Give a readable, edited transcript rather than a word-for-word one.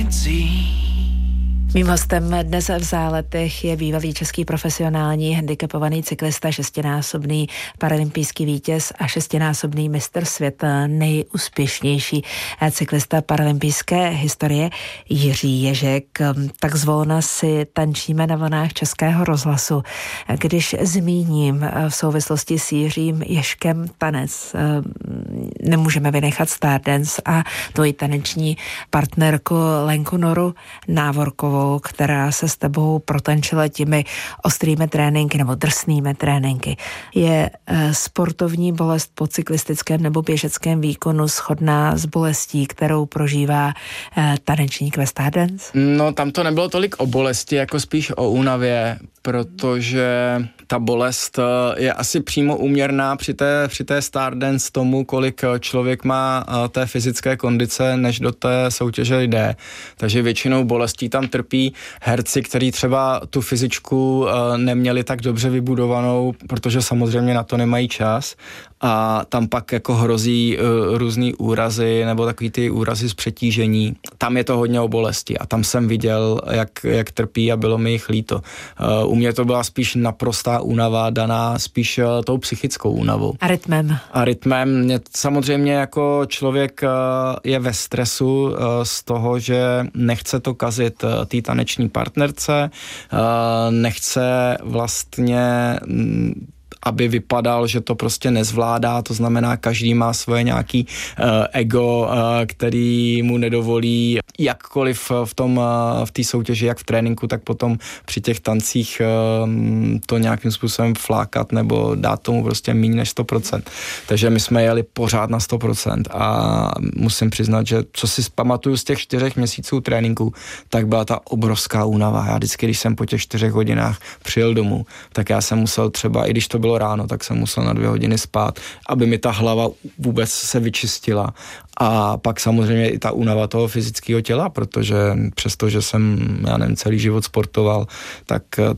Mým hostem dnes v Záletech je bývalý český profesionální handicapovaný cyklista, šestinásobný paralympijský vítěz a šestinásobný mistr světa, nejúspěšnější cyklista paralympijské historie Jiří Ježek. Tak zvolna si tančíme na vlnách Českého rozhlasu. Když zmíním v souvislosti s Jiřím Ježkem tanec, nemůžeme vynechat Stardance a tvoji taneční partnerku Lenku Noru Návorkovou, která se s tebou protančila těmi ostrými tréninky nebo drsnými tréninky. Je sportovní bolest po cyklistickém nebo běžeckém výkonu shodná s bolestí, kterou prožívá tanečník ve Stardance? No, tam to nebylo tolik o bolesti, jako spíš o únavě, protože ta bolest je asi přímo úměrná při té Stardance tomu, kolik člověk má té fyzické kondice, než do té soutěže jde. Takže většinou bolestí tam trpí herci, kteří třeba tu fyzičku neměli tak dobře vybudovanou, protože samozřejmě na to nemají čas. A tam pak jako hrozí různý úrazy nebo takový ty úrazy z přetížení. Tam je to hodně o bolesti a tam jsem viděl, jak trpí a bylo mi jich líto. U mě to byla spíš naprostá únava, daná spíš tou psychickou únavou. A rytmem? Mě samozřejmě jako člověk je ve stresu z toho, že nechce to kazit té taneční partnerce, nechce vlastně aby vypadal, že to prostě nezvládá, to znamená, každý má svoje nějaký ego, který mu nedovolí jakkoliv v té soutěži, jak v tréninku, tak potom při těch tancích to nějakým způsobem flákat nebo dát tomu prostě méně než 100%. Takže my jsme jeli pořád na 100% a musím přiznat, že co si pamatuju z těch 4 měsíců tréninku, tak byla ta obrovská únava. Já vždycky, když jsem po těch 4 hodinách přijel domů, tak já jsem musel třeba, i když to bylo ráno, tak jsem musel na 2 hodiny spát, aby mi ta hlava vůbec se vyčistila. A pak samozřejmě i ta únava toho fyzického těla, protože přestože jsem, já nevím, celý život sportoval, tak